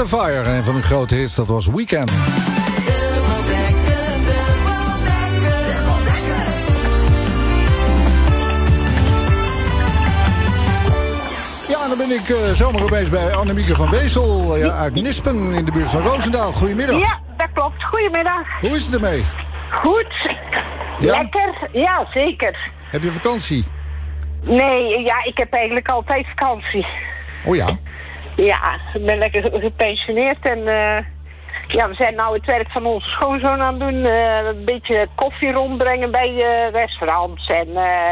the Fire. En een van de grote hits, dat was Weekend. Ja, dan ben ik zomaar opeens bij Annemieke van Wezel uit Nispen in de buurt van Roosendaal. Goedemiddag. Ja, dat klopt. Goedemiddag. Hoe is het ermee? Goed. Ja? Lekker. Ja, zeker. Heb je vakantie? Nee, ja, ik heb eigenlijk altijd vakantie. Oh ja? Ja, ik ben lekker gepensioneerd en ja, we zijn nou het werk van onze schoonzoon aan het doen. Een beetje koffie rondbrengen bij restaurants en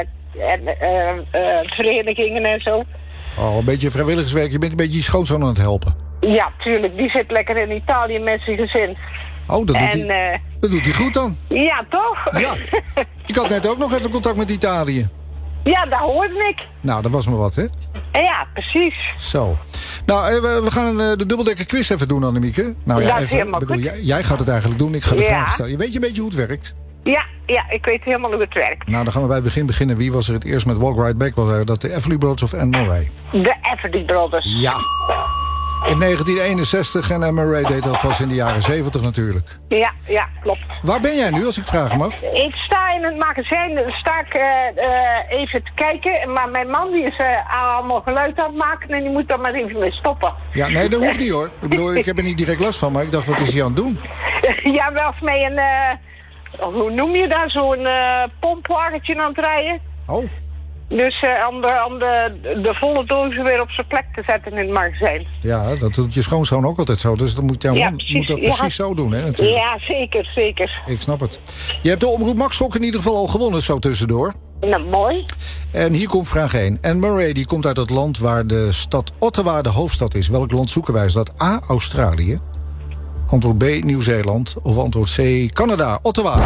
verenigingen en zo. Oh, een beetje vrijwilligerswerk. Je bent een beetje je schoonzoon aan het helpen. Ja, tuurlijk. Die zit lekker in Italië met zijn gezin. Oh, dat doet hij goed dan. Ja, toch? Ja. Ik had net ook nog even contact met Italië. Ja, dat hoorde ik. Nou, dat was maar wat, hè? Ja, precies. Zo. Nou, we gaan de dubbeldekker quiz even doen, Annemieke. Nou ja, Dat is helemaal goed. Jij gaat het eigenlijk doen, ik ga de Ja. vraag stellen. Je weet een beetje hoe het werkt? Ja, ik weet helemaal hoe het werkt. Nou, dan gaan we bij het begin beginnen. Wie was er het eerst met Walk Right Back? Was dat de Everly Brothers of Anne Murray? De Everly Brothers. Ja. In 1961 en Anne Murray deed dat pas in de jaren 70 natuurlijk. Ja, klopt. Waar ben jij nu, als ik vragen mag? Ik sta in het magazijn, even te kijken. Maar mijn man die is allemaal geluid aan het maken en die moet dan maar even mee stoppen. Ja, nee, dat hoeft niet hoor. Ik bedoel, ik heb er niet direct last van, maar ik dacht, wat is hij aan het doen? Ja, wel eens mee een, hoe noem je dat, zo'n pompwagentje aan het rijden. Oh. Dus om de volle dozen weer op zijn plek te zetten in het magazijn. Ja, dat doet je schoonzoon ook altijd zo. Dus dan moet jouw man moet dat precies zo doen, hè? Natuurlijk. Ja, zeker. Ik snap het. Je hebt de Omroep Max Sok in ieder geval al gewonnen, zo tussendoor. Nou, mooi. En hier komt vraag 1. Anne Murray die komt uit het land waar de stad Ottawa de hoofdstad is. Welk land zoeken wij? Is dat A, Australië? Antwoord B, Nieuw-Zeeland. Of antwoord C, Canada. Ottawa.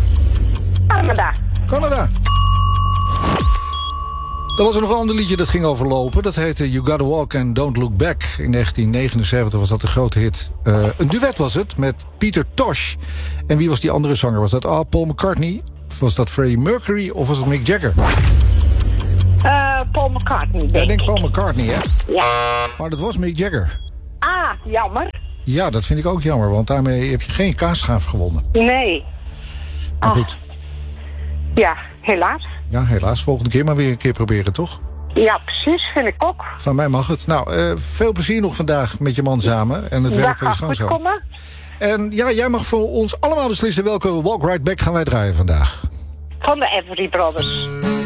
Canada. Dan was er nog een ander liedje dat ging over lopen. Dat heette You Gotta Walk and Don't Look Back. In 1979 was dat de grote hit. Een duet was het met Peter Tosh. En wie was die andere zanger? Was dat A, Paul McCartney? Of was dat Freddie Mercury? Of was het Mick Jagger? Paul McCartney, Ik denk Paul McCartney, hè? Ja. Maar dat was Mick Jagger. Ah, jammer. Ja, dat vind ik ook jammer. Want daarmee heb je geen kaasschaaf gewonnen. Nee. Maar goed. Ja, helaas. Ja, helaas. Volgende keer maar weer een keer proberen, toch? Ja, precies. Vind ik ook. Van mij mag het. Nou, veel plezier nog vandaag met je man samen. En het werk van je schoonzoon. Dat gaat goed komen. En ja, jij mag voor ons allemaal beslissen welke Walk Right Back gaan wij draaien vandaag. Van de Everly Brothers.